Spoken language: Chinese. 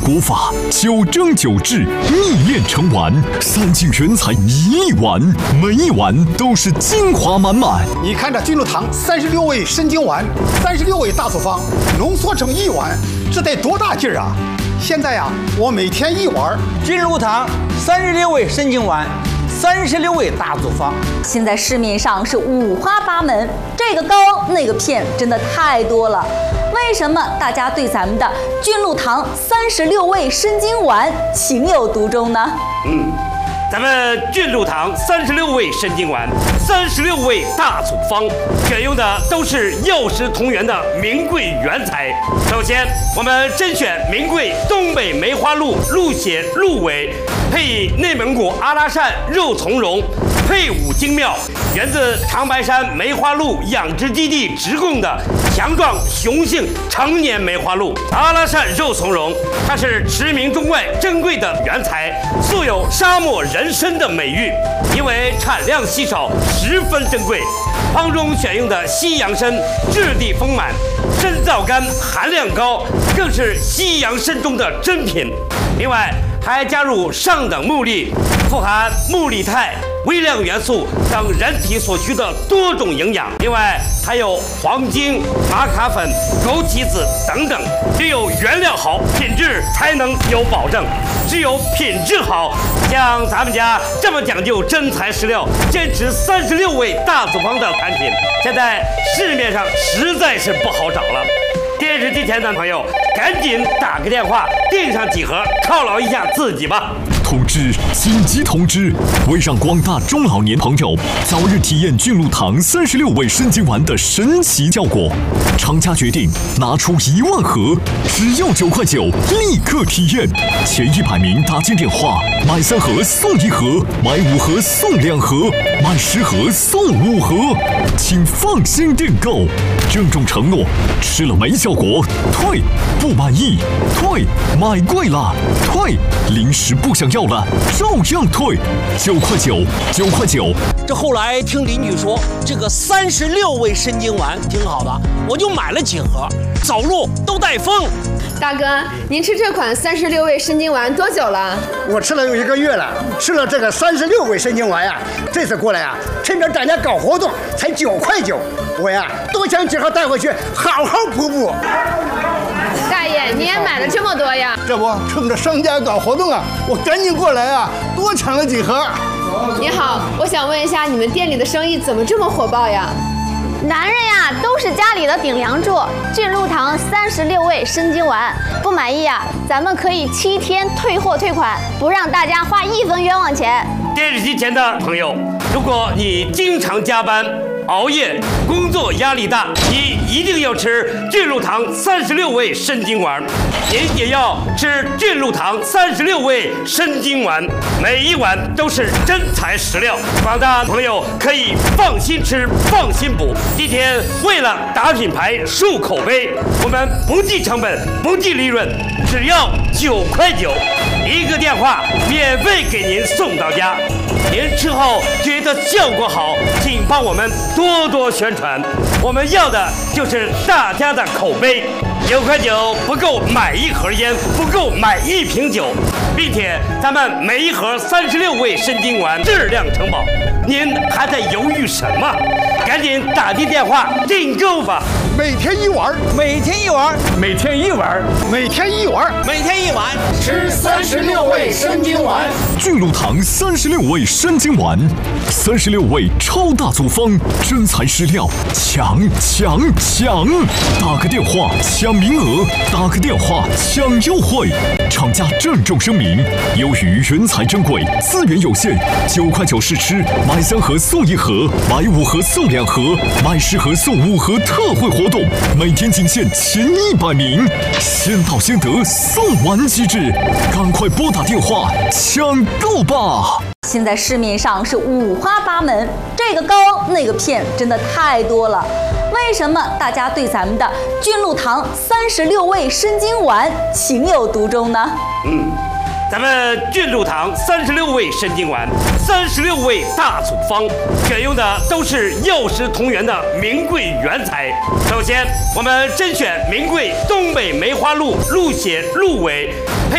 国法，9蒸9制，秘炼成丸，3斤原材1粒丸，每一丸都是精华满满。 你看这菌露堂36味参精丸，36味大组方浓缩成1丸，这得多大劲儿啊！现在呀，我每天1丸。 菌露堂36味参精丸，36味大组方， 现在市面上是五花八门，这个膏那个片真的太多了。为什么大家对咱们的菌露堂36味参精丸情有独钟呢？ 咱们菌露堂36味参精丸，36味大组方，选用的都是药食同源的名贵原材。首先，我们甄选名贵东北梅花鹿鹿血鹿尾，配以内蒙古阿拉善肉苁蓉，配伍精妙，源自长白山梅花鹿养殖基地直供的强壮雄性成年梅花鹿。阿拉善肉苁蓉，它是驰名中外珍贵的原材，素有沙漠人参的美誉，因为产量稀少，十分珍贵。方中选用的西洋参质地丰满，参皂苷含量高，更是西洋参中的珍品。另外还加入上等木粒，富含木力肽、微量元素等人体所需的多种营养。另外还有黄精、玛卡粉、枸杞子等等。只有原料好，品质才能有保证。只有品质好，像咱们家这么讲究真材实料，坚持36味大组方的产品，现在市面上实在是不好找了。电视机前的朋友，赶紧打个电话订上几盒，犒劳一下自己吧。 通知！紧急通知！为让广大中老年朋友早日体验菌露堂36味参精丸的神奇效果，厂家决定拿出1万盒，只要9块9，立刻体验。前100名打进电话，买3盒送1盒，买5盒送2盒，买10盒送5盒，请放心订购。郑重承诺，吃了没效果退，不满意退，买贵了退，临时不想要了照样退，9块9，9块9。 这后来听邻居说，这个36味参精丸挺好的，我就买了几盒，走路都带风。 大哥，您吃这款36味参精丸多久了？ 我吃了有1个月了，吃了这个36味参精丸呀，这次过来呀，趁着大家搞活动，才9块9，我呀都想几盒带回去，好好补补。 大爷，你也买了这么多呀？ 这不趁着商家搞活动啊，我赶紧过来啊，多抢了几盒。 你好，我想问一下，你们店里的生意怎么这么火爆呀？ 男人呀，都是家里的顶梁柱。菌露堂36味参精丸，不满意呀，咱们可以7天退货退款，不让大家花1分冤枉钱。 电视机前的朋友，如果你经常加班、熬夜，工作压力大，你一定要吃菌露堂36味参精丸，您也要吃菌露堂36味参精丸，每一碗都是真材实料，广大朋友可以放心吃，放心补。今天为了打品牌、树口碑，我们不计成本，不计利润，只要9块9，一个电话免费给您送到家。您吃后觉得效果好，请帮我们多多宣传，我们要的就是大家的口碑。9块9不够买1盒烟，不够买1瓶酒，并且咱们每一盒36味参精丸质量承保，您还在犹豫什么？赶紧打进电话订购吧！ 每天1丸， 每天1丸， 每天1丸，每天1丸， 每天1丸， 吃36味参精丸。 菌露堂36味参精丸，36味超大组方，真材实料，抢！打个电话抢名额，打个电话抢优惠。厂家郑重声明，由于原材珍贵，资源有限，9块9试吃，买3盒送1盒，买5盒送2盒，买10盒送5盒特惠活动，每天仅限前100名，先到先得，送完即止，赶快拨打电话抢购吧！ 现在市面上是五花八门，这个膏那个片真的太多了。为什么大家对咱们的菌露堂36味参精丸情有独钟呢？ 咱们菌露堂36味参精丸，36味大组方，选用的都是药食同源的名贵原材。首先，我们甄选名贵东北梅花鹿鹿血鹿尾，